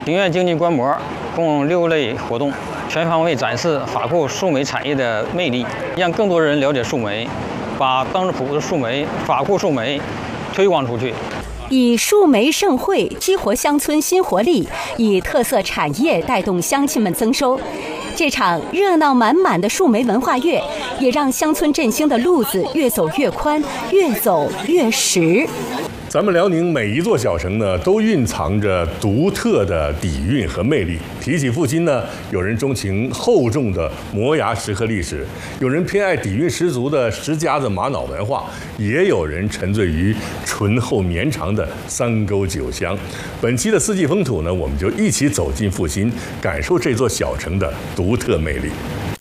庭院经济观摩共6类活动，全方位展示法库树莓产业的魅力，让更多人了解树莓，把当日普的树莓、法库树莓推广出去。 以树莓盛会激活乡村新活力，以特色产业带动乡亲们增收。这场热闹满满的树莓文化月，也让乡村振兴的路子越走越宽，越走越实。 咱们辽宁每一座小城呢，都蕴藏着独特的底蕴和魅力。提起阜新呢，有人钟情厚重的摩崖石刻历史，有人偏爱底蕴十足的石家子玛瑙文化，也有人沉醉于醇厚绵长的三沟酒香。本期的四季风土呢，我们就一起走进阜新，感受这座小城的独特魅力。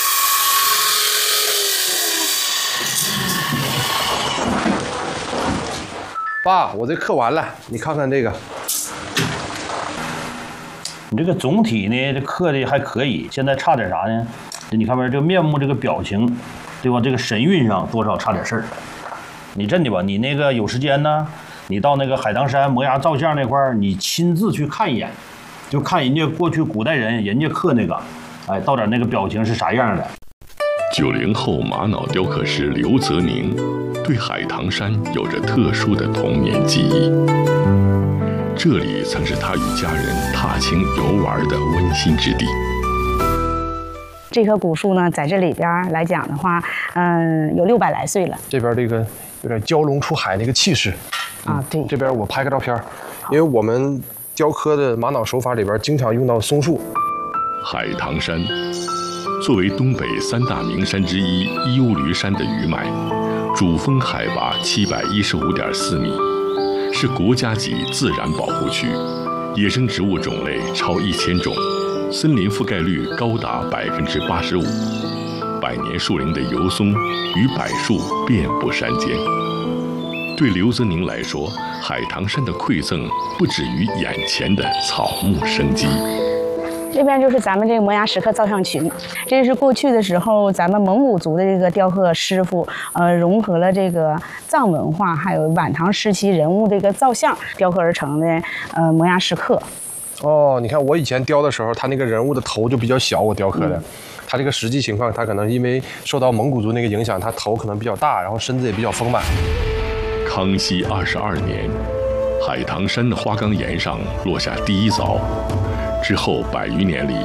爸，我这刻完了，你看看这个。 你这个总体呢，这刻的还可以，现在差点啥呢？你看没？这面目这个表情，对吧？这个神韵上多少差点事儿。你真的吧？你那个有时间呢，你到那个海棠山摩崖造像那块儿，你亲自去看一眼，就看人家过去古代人家刻那个，哎，到点那个表情是啥样的。 90后玛瑙雕刻师刘泽宁对海棠山有着特殊的童年记忆，这里曾是他与家人踏青游玩的温馨之地。 这棵古树呢，在这里边来讲的话，有600来岁了。 这边这个有点蛟龙出海那个气势啊，对。 这边我拍个照片，因为我们雕刻的玛瑙手法里边经常用到松树。 海棠山作为东北3大名山之一伊乌驴山的余脉，主峰海拔715.4米，是国家级自然保护区，野生植物种类超1000种，森林覆盖率高达85%，百年树龄的油松与柏树遍布山间。对刘泽宁来说，海棠山的馈赠不止于眼前的草木生机。 这边就是咱们这个摩崖石刻造像群，这是过去的时候咱们蒙古族的这个雕刻师傅，融合了这个藏文化还有晚唐时期人物这个造像雕刻而成的摩崖石刻。 哦，你看我以前雕的时候，他那个人物的头就比较小，我雕刻的。他这个实际情况，他可能因为受到蒙古族那个影响，他头可能比较大，然后身子也比较丰满。 康熙22年，海棠山的花岗岩上落下第一凿。之后100余年里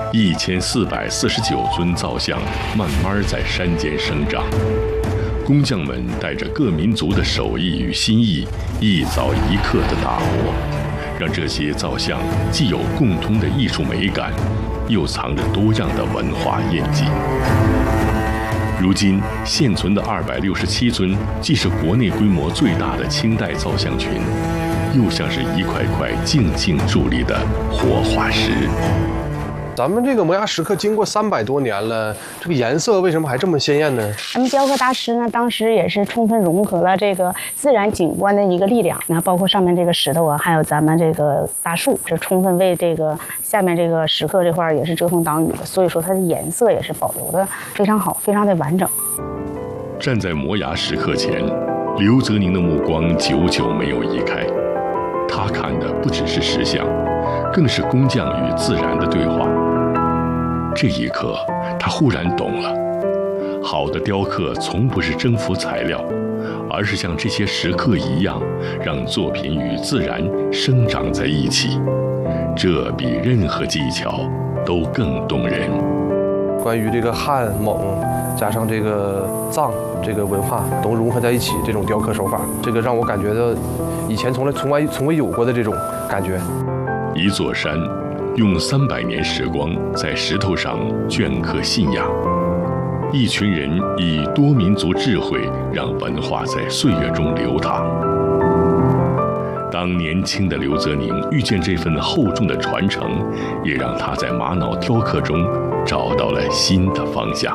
，1449尊造像慢慢在山间生长。工匠们带着各民族的手艺与心意，一凿一刻的打磨，让这些造像既有共通的艺术美感，又藏着多样的文化印记。如今现存的267尊，既是国内规模最大的清代造像群，又像是一块块静静伫立的活化石。 咱们这个摩崖石刻经过300多年了，这个颜色为什么还这么鲜艳呢？ 咱们雕刻大师呢，当时也是充分融合了这个自然景观的一个力量，那包括上面这个石头啊，还有咱们这个大树，这充分为这个下面这个石刻这块也是遮风挡雨的，所以说它的颜色也是保留的非常好，非常的完整。 站在摩崖石刻前，刘泽宁的目光久久没有移开，他看的不只是石像，更是工匠与自然的对话。这一刻，他忽然懂了，好的雕刻从不是征服材料，而是像这些石刻一样，让作品与自然生长在一起，这比任何技巧都更动人。 关于这个汉蒙加上这个藏这个文化都融合在一起，这种雕刻手法，这个让我感觉到以前从未有过的这种感觉。 一座山用300年时光在石头上镌刻信仰，一群人以多民族智慧让文化在岁月中流淌。当年轻的刘泽宁遇见这份厚重的传承，也让他在玛瑙雕刻中找到了新的方向。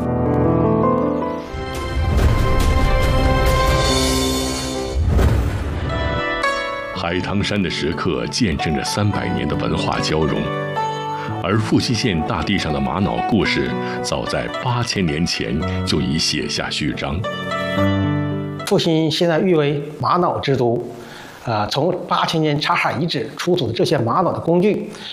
海棠山的石刻见证着300年的文化交融，而阜西县大地上的玛瑙故事，早在8000年前就已写下序章。 阜新现在誉为玛瑙之都， 从8000年察哈尔遗址出土的这些玛瑙的工具，